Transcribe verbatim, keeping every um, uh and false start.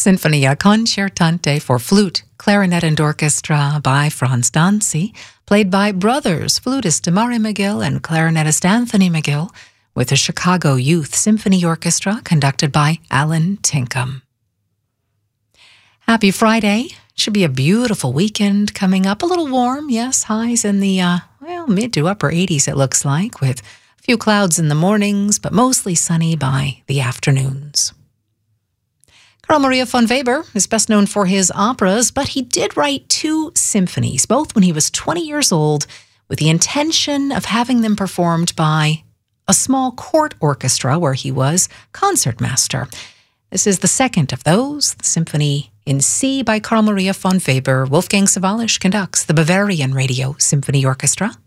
Sinfonia Concertante for flute, clarinet and orchestra by Franz Dancy, played by brothers, flutist Damari McGill and clarinetist Anthony McGill, with the Chicago Youth Symphony Orchestra conducted by Alan Tinkham. Happy Friday. Should be a beautiful weekend coming up. A little warm, yes, highs in the, uh, well, mid to upper eighties it looks like, with a few clouds in the mornings, but mostly sunny by the afternoons. Carl Maria von Weber is best known for his operas, but he did write two symphonies, both when he was twenty years old, with the intention of having them performed by a small court orchestra where he was concertmaster. This is the second of those, the Symphony in C by Carl Maria von Weber. Wolfgang Sawallisch conducts the Bavarian Radio Symphony Orchestra.